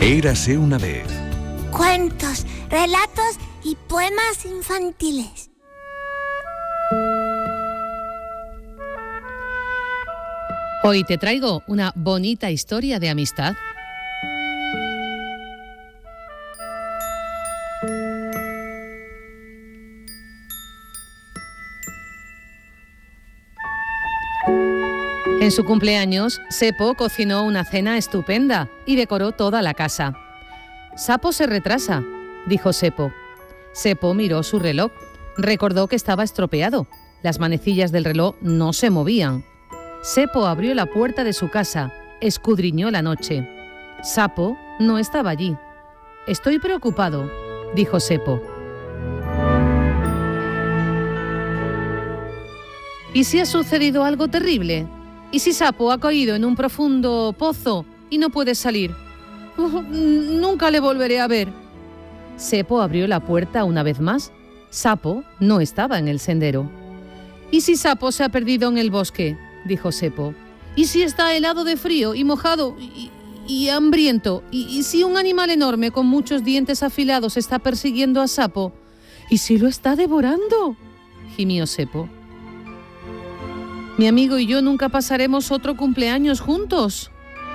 Érase una vez. Cuentos, relatos y poemas infantiles. Hoy te traigo una bonita historia de amistad. En su cumpleaños, Sepo cocinó una cena estupenda y decoró toda la casa. «Sapo se retrasa», dijo Sepo. Sepo miró su reloj. Recordó que estaba estropeado. Las manecillas del reloj no se movían. Sepo abrió la puerta de su casa, escudriñó la noche. Sapo no estaba allí. «Estoy preocupado», dijo Sepo. ¿Y si ha sucedido algo terrible? ¿Y si Sapo ha caído en un profundo pozo y no puede salir? Nunca le volveré a ver. Sepo abrió la puerta una vez más. Sapo no estaba en el sendero. ¿Y si Sapo se ha perdido en el bosque?, dijo Sepo. ¿Y si está helado de frío y mojado y hambriento? ¿Y si un animal enorme con muchos dientes afilados está persiguiendo a Sapo? ¿Y si lo está devorando?, gimió Sepo. Mi amigo y yo nunca pasaremos otro cumpleaños juntos.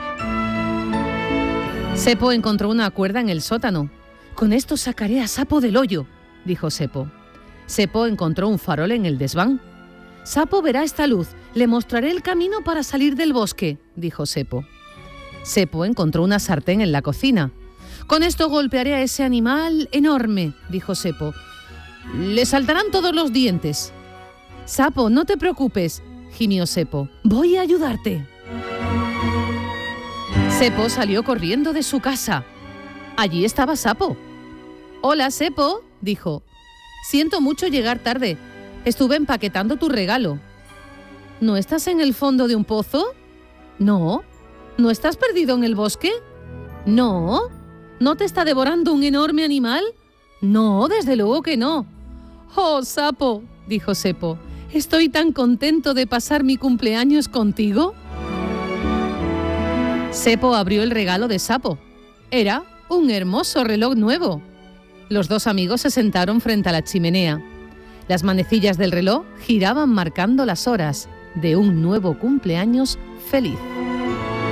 Sepo encontró una cuerda en el sótano. Con esto sacaré a Sapo del hoyo, dijo Sepo. Sepo encontró un farol en el desván. Sapo verá esta luz. Le mostraré el camino para salir del bosque, dijo Sepo. Sepo encontró una sartén en la cocina. Con esto golpearé a ese animal enorme, dijo Sepo. Le saltarán todos los dientes. Sapo, no te preocupes, gimió Sepo. Voy a ayudarte. Sepo salió corriendo de su casa. Allí estaba Sapo. Hola, Sepo, dijo. Siento mucho llegar tarde. Estuve empaquetando tu regalo. ¿No estás en el fondo de un pozo? No. ¿No estás perdido en el bosque? No. ¿No te está devorando un enorme animal? No, desde luego que no. Oh, Sapo, dijo Sepo. Estoy tan contento de pasar mi cumpleaños contigo. Sepo abrió el regalo de Sapo. Era un hermoso reloj nuevo. Los dos amigos se sentaron frente a la chimenea. Las manecillas del reloj giraban marcando las horas de un nuevo cumpleaños feliz.